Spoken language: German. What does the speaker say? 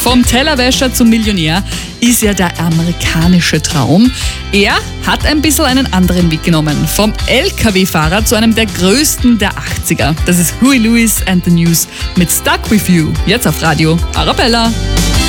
Vom Tellerwäscher zum Millionär ist ja der amerikanische Traum. Er hat ein bisschen einen anderen Weg genommen. Vom LKW-Fahrer zu einem der größten der 80er. Das ist Huey Lewis and the News mit Stuck With You. Jetzt auf Radio Arabella.